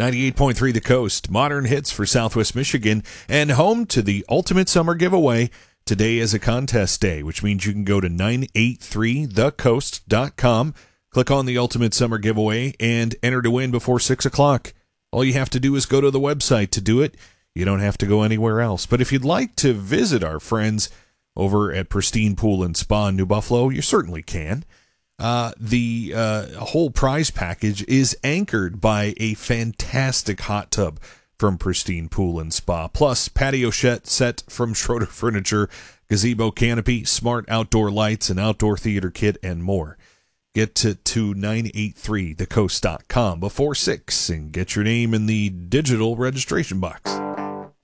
98.3 The Coast, modern hits for Southwest Michigan, and home to the Ultimate Summer Giveaway. Today is a contest day, which means you can go to 983thecoast.com, click on the Ultimate Summer Giveaway, and enter to win before 6 o'clock. All you have to do is go to the website to do it. You don't have to go anywhere else. But if you'd like to visit our friends over at Pristine Pool and Spa in New Buffalo, you certainly can. The whole prize package is anchored by a fantastic hot tub from Pristine Pool and Spa, plus patio set from Schroeder Furniture, gazebo canopy, smart outdoor lights, an outdoor theater kit, and more. Get to 983thecoast.com before 6 and get your name in the digital registration box.